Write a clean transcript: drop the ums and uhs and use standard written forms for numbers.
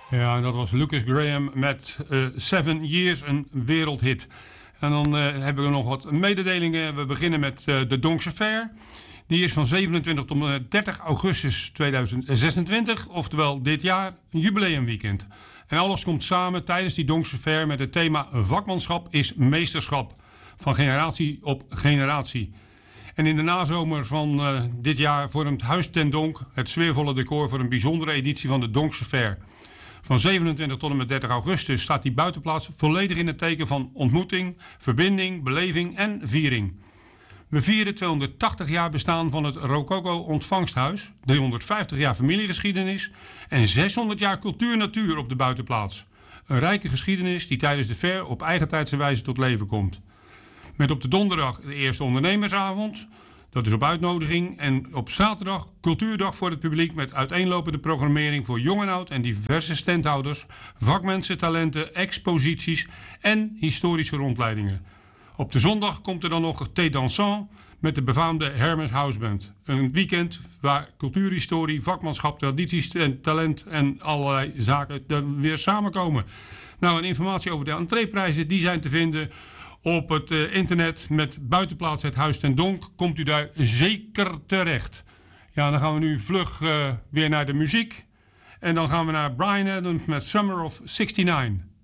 Ja, dat was Lucas Graham met 7 Years, een wereldhit. En dan hebben we nog wat mededelingen. We beginnen met de Donkse Fair. Die is van 27 tot 30 augustus 2026, oftewel dit jaar, een jubileumweekend. En alles komt samen tijdens die Donkse Fair met het thema vakmanschap is meesterschap. Van generatie op generatie. En in de nazomer van dit jaar vormt Huis ten Donk het sfeervolle decor voor een bijzondere editie van de Donkse Fair. Van 27 tot en met 30 augustus staat die buitenplaats volledig in het teken van ontmoeting, verbinding, beleving en viering. We vieren 280 jaar bestaan van het Rococo Ontvangsthuis, 350 jaar familiegeschiedenis en 600 jaar cultuur-natuur op de buitenplaats. Een rijke geschiedenis die tijdens de fair op eigentijdse wijze tot leven komt. Met op de donderdag de eerste ondernemersavond, dat is op uitnodiging. En op zaterdag cultuurdag voor het publiek met uiteenlopende programmering voor jong en oud en diverse standhouders, vakmensen, talenten, exposities en historische rondleidingen. Op de zondag komt er dan nog Thé Dansant met de befaamde Hermes Houseband. Een weekend waar cultuurhistorie, vakmanschap, tradities en talent en allerlei zaken weer samenkomen. Nou, en informatie over de entreeprijzen die zijn te vinden op het internet met buitenplaats het Huis ten Donk. Komt u daar zeker terecht. Ja, dan gaan we nu vlug weer naar de muziek. En dan gaan we naar Bryan Adams met Summer of '69.